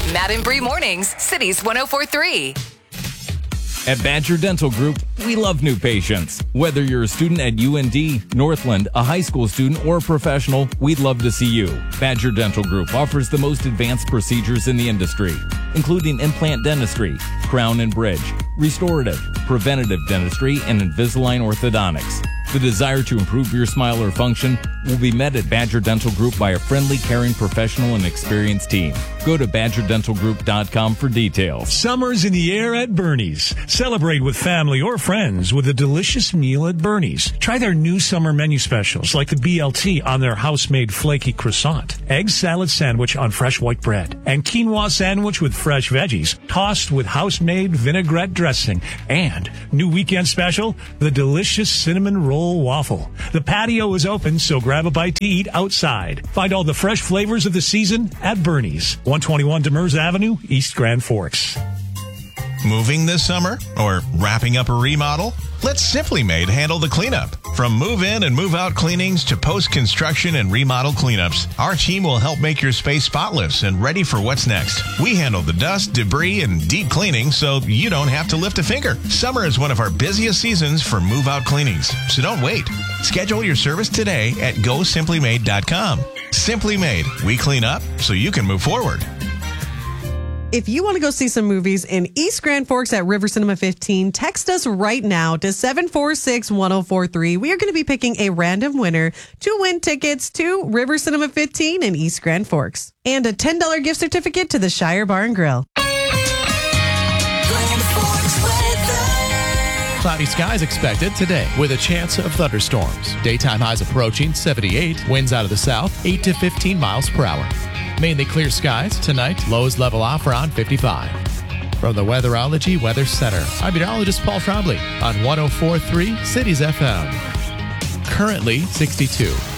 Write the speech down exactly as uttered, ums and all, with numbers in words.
Matt and Bree Mornings, Cities one oh four point three. At Badger Dental Group, we love new patients. Whether you're a student at U N D, Northland, a high school student, or a professional, we'd love to see you. Badger Dental Group offers the most advanced procedures in the industry, including implant dentistry, crown and bridge, restorative, preventative dentistry, and Invisalign orthodontics. The desire to improve your smile or function will be met at Badger Dental Group by a friendly, caring, professional, and experienced team. Go to badger dental group dot com for details. Summer's in the air at Bernie's. Celebrate with family or friends with a delicious meal at Bernie's. Try their new summer menu specials like the B L T on their house-made flaky croissant, egg salad sandwich on fresh white bread, and quinoa sandwich with fresh veggies tossed with house-made vinaigrette dressing. And new weekend special, the delicious cinnamon roll waffle. The patio is open, so grab a bite to eat outside. Find all the fresh flavors of the season at Bernie's, one twenty-one Demers Avenue, East Grand Forks. Moving this summer or wrapping up a remodel? Let Simply Made handle the cleanup. From move-in and move-out cleanings to post-construction and remodel cleanups, our team will help make your space spotless and ready for what's next. We handle the dust, debris, and deep cleaning so you don't have to lift a finger. Summer is one of our busiest seasons for move-out cleanings, so don't wait. Schedule your service today at go simply made dot com. Simply Made. We clean up so you can move forward. If you want to go see some movies in East Grand Forks at River Cinema fifteen, text us right now to seven four six, one oh four three. We are going to be picking a random winner to win tickets to River Cinema fifteen in East Grand Forks and a ten dollars gift certificate to the Shire Bar and Grill. Cloudy skies expected today with a chance of thunderstorms. Daytime highs approaching seventy-eight. Winds out of the south, eight to fifteen miles per hour. Mainly clear skies tonight. Lows level off around fifty-five. From the Weatherology Weather Center, I'm meteorologist Paul Trombley on one oh four point three Cities F M. Currently sixty-two.